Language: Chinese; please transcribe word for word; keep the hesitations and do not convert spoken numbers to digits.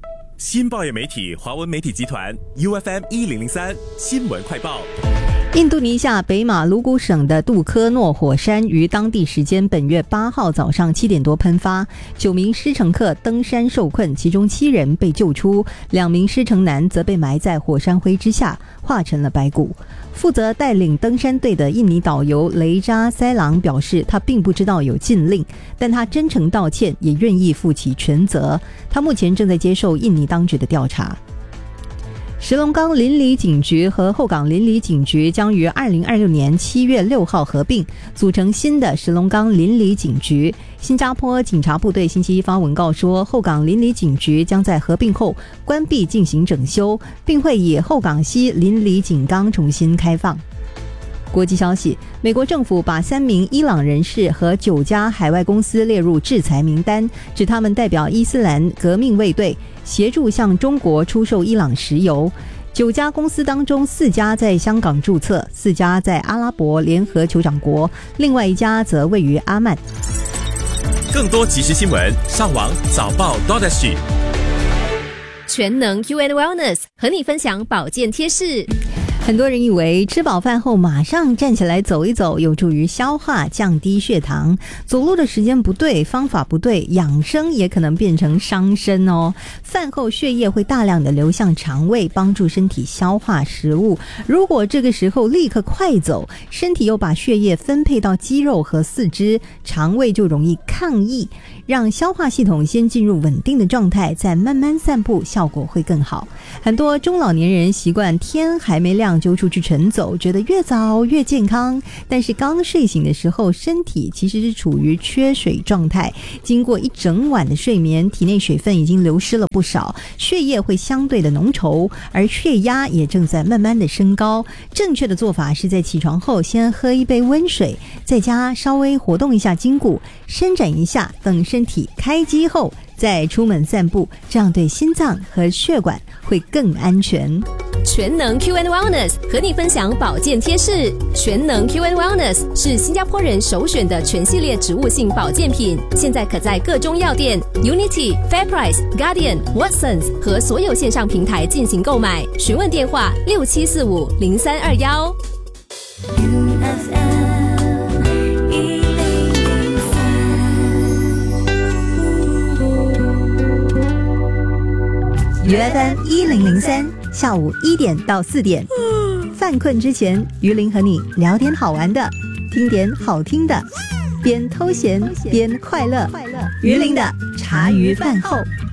新报业媒体华文媒体集团 U F M 一零零三新闻快报。 印度尼西亚北马鲁古省的杜科诺火山于当地时间本月八号早上七点多喷发，九名狮乘客登山受困，其中七人被救出，两名狮乘男则被埋在火山灰之下，化成了白骨。负责带领登山队的印尼导游雷扎塞朗表示，他并不知道有禁令，但他真诚道歉，也愿意负起全责。他目前正在接受印尼当局的调查。石龙岗邻里警局和后港邻里警局将于二零二六年七月六号合并，组成新的石龙岗邻里警局。新加坡警察部队星期一发文告说，后港邻里警局将在合并后关闭进行整修，并会以后港西邻里警纲重新开放。国际消息，美国政府把三名伊朗人士和九家海外公司列入制裁名单，指他们代表伊斯兰革命卫队，协助向中国出售伊朗石油。九家公司当中，四家在香港注册，四家在阿拉伯联合酋长国，另外一家则位于阿曼。 更多即时新闻，上网早报 .sg。 全能 Q and Wellness 和你分享保健贴士。 很多人以为吃饱饭后马上站起来走一走有助于消化，降低血糖。走路的时间不对，方法不对，养生也可能变成伤身哦。饭后血液会大量的流向肠胃，帮助身体消化食物。如果这个时候立刻快走，身体又把血液分配到肌肉和四肢，肠胃就容易抗议，让消化系统先进入稳定的状态，再慢慢散步，效果会更好。很多中老年人习惯天还没亮就出去晨走，觉得越早越健康，但是刚睡醒的时候，身体其实是处于缺水状态，经过一整晚的睡眠，体内水分已经流失了不少，血液会相对的浓稠，而血压也正在慢慢的升高。正确的做法是在起床后先喝一杯温水，在家稍微活动一下筋骨，伸展一下，等身体开机后再出门散步，这样对心脏和血管会更安全。 全能 Q and Wellness 和你分享保健贴士。全能 Q and Wellness 是新加坡人首选的全系列植物性保健品，现在可在各中药店 Unity、Fairprice、Guardian、Watsons 和所有线上平台进行购买。询问电话六七四五零三二幺。 U F M 一零零三，下午一点到四点，犯困之前，于林和你聊点好玩的，听点好听的，边偷闲边快乐。于林的茶余饭后。